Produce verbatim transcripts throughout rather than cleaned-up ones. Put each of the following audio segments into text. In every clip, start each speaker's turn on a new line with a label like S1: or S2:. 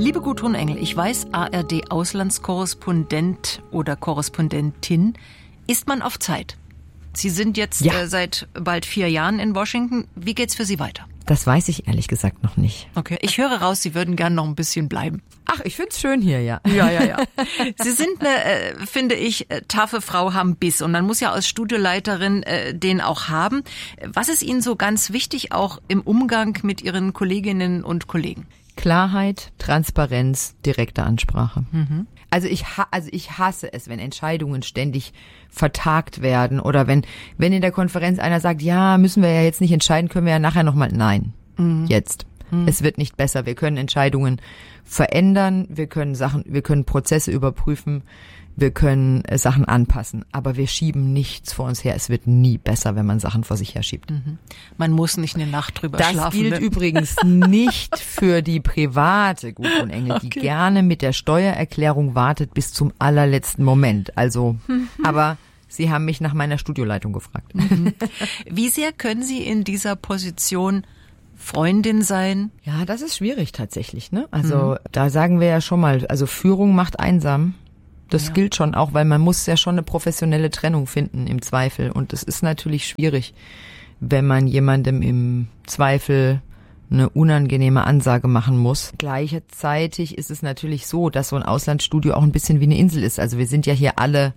S1: Liebe Gudrun Engel, ich weiß, A R D-Auslandskorrespondent oder Korrespondentin ist man auf Zeit. Sie sind jetzt ja. äh, seit bald vier Jahren in Washington. Wie geht's für Sie weiter?
S2: Das weiß ich ehrlich gesagt noch nicht.
S1: Okay, ich höre raus, Sie würden gern noch ein bisschen bleiben.
S2: Ach, ich find's schön hier, ja.
S1: Ja, ja, ja. Sie sind eine, äh, finde ich, äh, taffe Frau, haben Biss. Und man muss ja als Studioleiterin äh, den auch haben. Was ist Ihnen so ganz wichtig, auch im Umgang mit Ihren Kolleginnen und Kollegen?
S2: Klarheit, Transparenz, direkte Ansprache. Mhm. Also ich ha- also ich hasse es, wenn Entscheidungen ständig vertagt werden oder wenn wenn in der Konferenz einer sagt, ja, müssen wir ja jetzt nicht entscheiden, können wir ja nachher nochmal. Nein, mhm. jetzt. Mhm. Es wird nicht besser. Wir können Entscheidungen verändern, wir können Sachen, wir können Prozesse überprüfen, wir können äh, Sachen anpassen, aber wir schieben nichts vor uns her. Es wird nie besser, wenn man Sachen vor sich her schiebt.
S1: Mhm. Man muss nicht eine Nacht drüber
S2: das
S1: schlafen.
S2: Das gilt ne? übrigens nicht für die private Gudrun Engel, die okay. gerne mit der Steuererklärung wartet bis zum allerletzten Moment. Also, mhm. aber Sie haben mich nach meiner Studioleitung gefragt.
S1: Mhm. Wie sehr können Sie in dieser Position Freundin sein?
S2: Ja, das ist schwierig tatsächlich, ne? Also, mhm. da sagen wir ja schon mal, also Führung macht einsam. Das ja. gilt schon auch, weil man muss ja schon eine professionelle Trennung finden im Zweifel. Und es ist natürlich schwierig, wenn man jemandem im Zweifel eine unangenehme Ansage machen muss. Gleichzeitig ist es natürlich so, dass so ein Auslandsstudio auch ein bisschen wie eine Insel ist. Also wir sind ja hier alle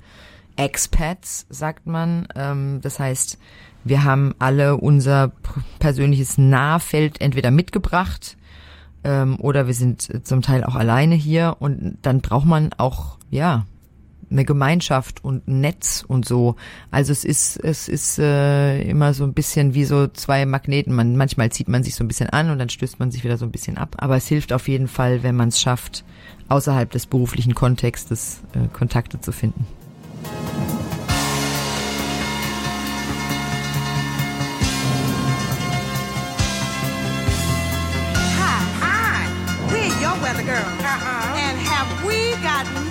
S2: Expats, sagt man. Das heißt, wir haben alle unser persönliches Nahfeld entweder mitgebracht oder wir sind zum Teil auch alleine hier und dann braucht man auch, ja, eine Gemeinschaft und ein Netz und so. Also es ist es ist äh, immer so ein bisschen wie so zwei Magneten. Man, manchmal zieht man sich so ein bisschen an und dann stößt man sich wieder so ein bisschen ab. Aber es hilft auf jeden Fall, wenn man es schafft, außerhalb des beruflichen Kontextes äh, Kontakte zu finden.
S3: Girl. Uh-huh. And have we got